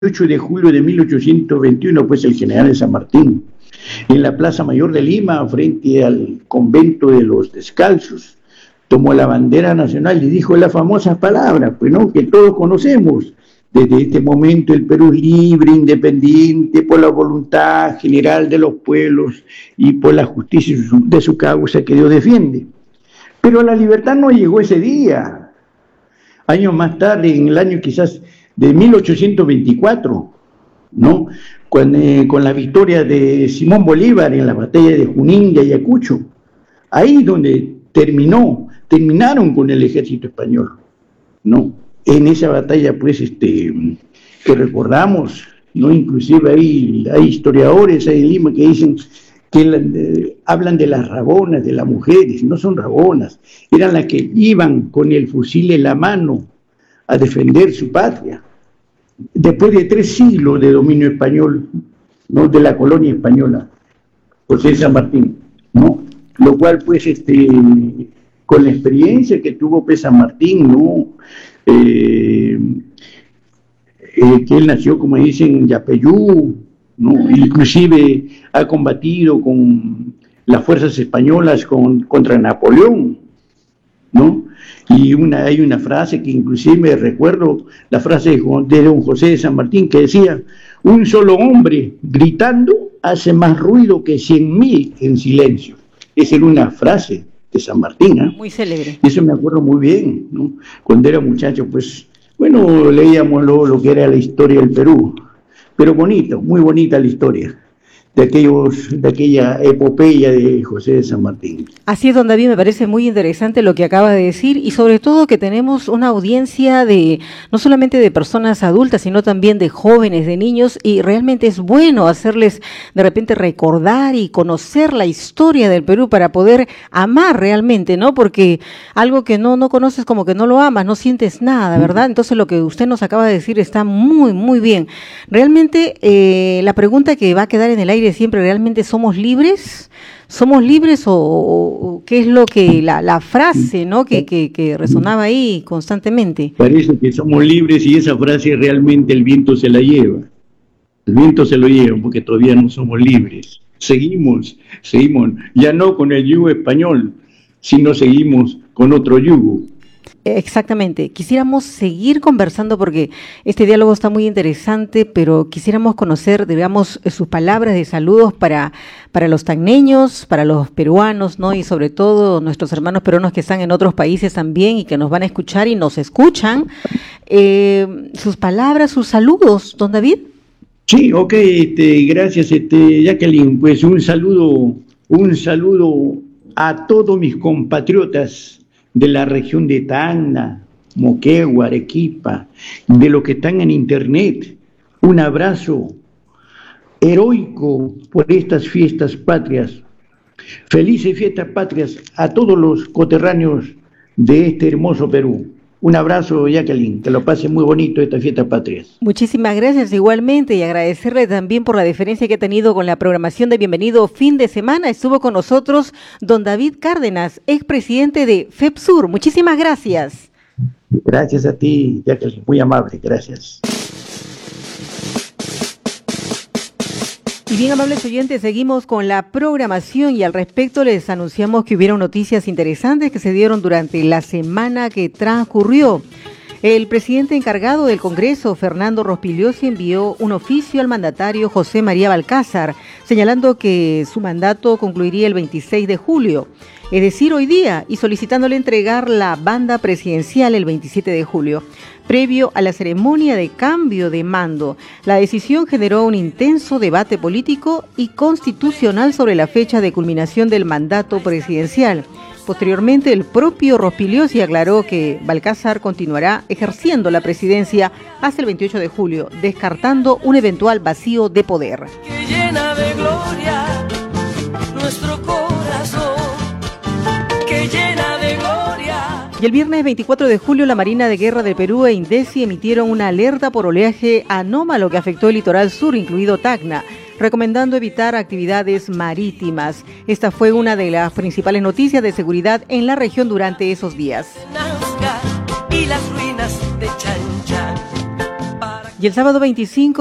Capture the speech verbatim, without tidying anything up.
ocho de julio de mil ochocientos veintiuno, pues el general de San Martín, en la Plaza Mayor de Lima, frente al convento de los Descalzos, tomó la bandera nacional y dijo las famosas palabras, pues, ¿no?, que todos conocemos. Desde este momento el Perú es libre, independiente, por la voluntad general de los pueblos y por la justicia de su causa que Dios defiende. Pero la libertad no llegó ese día. Años más tarde, en el año quizás de mil ochocientos veinticuatro, ¿no?, con, eh, con la victoria de Simón Bolívar en la batalla de Junín y Ayacucho, ahí donde terminó, terminaron con el ejército español, ¿no? En esa batalla, pues, este, que recordamos, ¿no? Inclusive hay, hay historiadores ahí en Lima que dicen que la, eh, hablan de las rabonas, de las mujeres. No son rabonas, eran las que iban con el fusil en la mano a defender su patria. Después de tres siglos de dominio español, ¿no?, de la colonia española, José San Martín, ¿no? Lo cual, pues, este, con la experiencia que tuvo pues, San Martín, ¿no?, Eh, eh, que él nació, como dicen, en Yapeyú, ¿no?, inclusive ha combatido con las fuerzas españolas con, contra Napoleón, ¿no? Y una, hay una frase que inclusive me recuerdo, la frase de, de don José de San Martín, que decía: un solo hombre gritando hace más ruido que cien mil en silencio. Esa era una frase de San Martín, ¿eh? Muy célebre. Eso me acuerdo muy bien, ¿no? Cuando era muchacho, pues, bueno, leíamos lo, lo que era la historia del Perú, pero bonito, muy bonita la historia de aquellos, de aquella epopeya de José de San Martín. Así es, don David, me parece muy interesante lo que acaba de decir y sobre todo que tenemos una audiencia de no solamente de personas adultas, sino también de jóvenes, de niños, y realmente es bueno hacerles de repente recordar y conocer la historia del Perú para poder amar realmente, ¿no? Porque algo que no, no conoces como que no lo amas, no sientes nada, ¿verdad? Entonces lo que usted nos acaba de decir está muy, muy bien. Realmente eh, la pregunta que va a quedar en el aire siempre, ¿realmente somos libres? ¿Somos libres o, o, o qué es lo que, la, la frase, ¿no?, que, que, que resonaba ahí constantemente? Parece que somos libres y esa frase realmente el viento se la lleva. El viento se lo lleva porque todavía no somos libres. Seguimos, seguimos, ya no con el yugo español, sino seguimos con otro yugo. Exactamente, quisiéramos seguir conversando porque este diálogo está muy interesante, pero quisiéramos conocer, digamos, sus palabras de saludos para, para los tacneños, para los peruanos, ¿no? Y sobre todo nuestros hermanos peruanos que están en otros países también y que nos van a escuchar y nos escuchan. Eh, sus palabras, sus saludos, don David. Sí, ok, este, gracias, este, Jacqueline. Pues un saludo, un saludo a todos mis compatriotas de la región de Tacna, Moquegua, Arequipa, de los que están en internet. Un abrazo heroico por estas fiestas patrias. Felices fiestas patrias a todos los coterráneos de este hermoso Perú. Un abrazo, Jacqueline, que lo pase muy bonito estas fiestas patrias. Muchísimas gracias igualmente y agradecerle también por la deferencia que ha tenido con la programación de Bienvenido Fin de Semana. Estuvo con nosotros don David Cárdenas, expresidente de FEPSUR. Muchísimas gracias. Gracias a ti, Jacqueline, muy amable, gracias. Y bien, amables oyentes, seguimos con la programación y al respecto les anunciamos que hubieron noticias interesantes que se dieron durante la semana que transcurrió. El presidente encargado del Congreso, Fernando Rospigliosi, envió un oficio al mandatario José María Balcázar, señalando que su mandato concluiría el veintiséis de julio, es decir, hoy día, y solicitándole entregar la banda presidencial el veintisiete de julio, previo a la ceremonia de cambio de mando. La decisión generó un intenso debate político y constitucional sobre la fecha de culminación del mandato presidencial. Posteriormente, el propio Rospigliosi aclaró que Balcázar continuará ejerciendo la presidencia hasta el veintiocho de julio, descartando un eventual vacío de poder. Que llena de gloria nuestro corazón, que llena de gloria. Y el viernes veinticuatro de julio, la Marina de Guerra del Perú e INDECI emitieron una alerta por oleaje anómalo que afectó el litoral sur, incluido Tacna, recomendando evitar actividades marítimas. Esta fue una de las principales noticias de seguridad en la región durante esos días. Y las ruinas de Chan Chan. Y el sábado veinticinco